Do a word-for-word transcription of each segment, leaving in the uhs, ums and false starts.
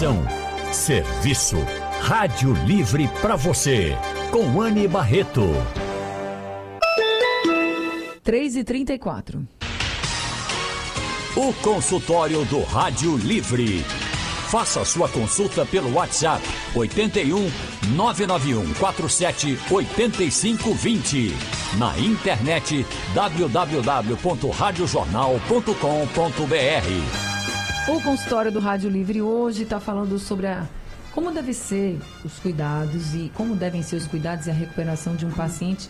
Informação, serviço, Rádio Livre para você, com Anne Barreto. três e trinta e quatro. O consultório do Rádio Livre. Faça sua consulta pelo WhatsApp oito um, nove nove um quatro sete, oito cinco dois zero. Na internet w w w ponto rádio jornal ponto com ponto b r. O consultório do Rádio Livre hoje está falando sobre a, como deve ser os cuidados e como devem ser os cuidados e a recuperação de um paciente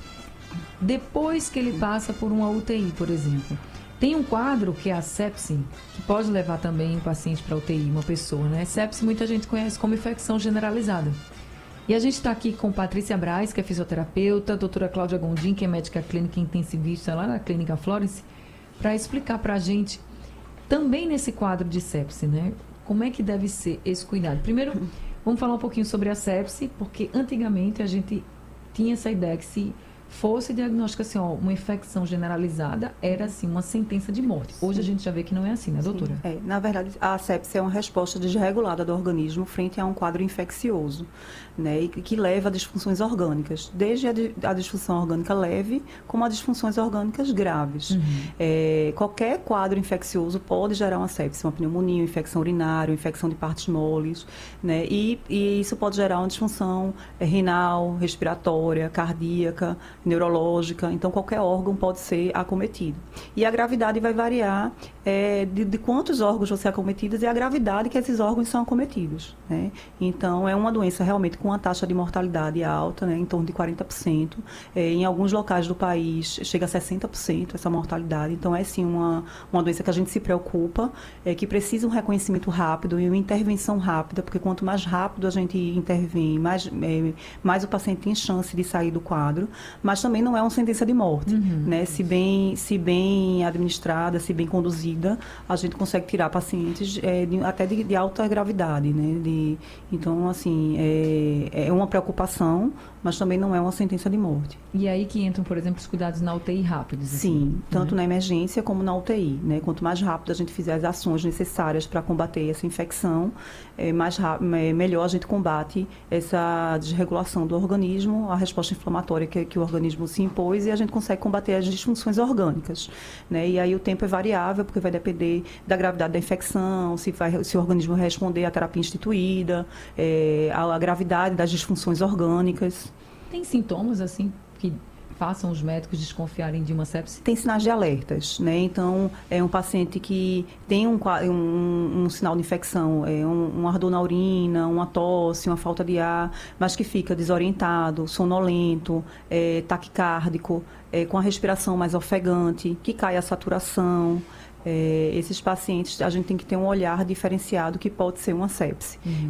depois que ele passa por uma U T I, por exemplo. Tem um quadro que é a sepse, que pode levar também o paciente para a U T I, uma pessoa, né? Sepse muita gente conhece como infecção generalizada. E a gente está aqui com Patrícia Braz, que é fisioterapeuta, a doutora Cláudia Gondim, que é médica clínica intensivista lá na Clínica Florence, para explicar para a gente, também nesse quadro de sepse, né? Como é que deve ser esse cuidado? Primeiro, vamos falar um pouquinho sobre a sepse, porque antigamente a gente tinha essa ideia que se fosse diagnóstico assim, ó, uma infecção generalizada, era assim, uma sentença de morte. Hoje a gente já vê que não é assim, né, doutora? Sim, é. Na verdade, a sepse é uma resposta desregulada do organismo frente a um quadro infeccioso, né, e que leva a disfunções orgânicas, desde a, di a disfunção orgânica leve, como a disfunções orgânicas graves. Uhum. É, qualquer quadro infeccioso pode gerar uma sepse, uma pneumonia, uma infecção urinária, uma infecção de partes moles, né, e, e isso pode gerar uma disfunção é, renal, respiratória, cardíaca, neurológica, então qualquer órgão pode ser acometido. E a gravidade vai variar é, de, de quantos órgãos vão ser acometidos e a gravidade que esses órgãos são acometidos, né? Então, é uma doença realmente com uma taxa de mortalidade alta, né, em torno de quarenta por cento. É, em alguns locais do país chega a sessenta por cento essa mortalidade. Então, é sim uma, uma doença que a gente se preocupa, é, que precisa um reconhecimento rápido e uma intervenção rápida, porque quanto mais rápido a gente intervém, mais, é, mais o paciente tem chance de sair do quadro, mas também não é uma sentença de morte, uhum. né? Se bem, se bem administrada, se bem conduzida, a gente consegue tirar pacientes é, de, até de, de alta gravidade, né? De, então, assim, é, é uma preocupação, mas também não é uma sentença de morte. E aí que entram, por exemplo, os cuidados na U T I rápidos? Sim, assim, tanto né? na emergência como na U T I, né? Quanto mais rápido a gente fizer as ações necessárias para combater essa infecção, é, mais rápido, é, melhor a gente combate essa desregulação do organismo, a resposta inflamatória que, que o organismo se impôs, e a gente consegue combater as disfunções orgânicas, né? E aí o tempo é variável, porque vai depender da gravidade da infecção, se, vai, se o organismo vai responder à terapia instituída, é, a, a gravidade das disfunções orgânicas. Tem sintomas, assim, que façam os médicos desconfiarem de uma sepse? Tem sinais de alertas, né? Então, é um paciente que tem um, um, um sinal de infecção, é um, um ardor na urina, uma tosse, uma falta de ar, mas que fica desorientado, sonolento, é, taquicárdico, é, com a respiração mais ofegante, que cai a saturação. É, esses pacientes, a gente tem que ter um olhar diferenciado que pode ser uma sepse. Uhum.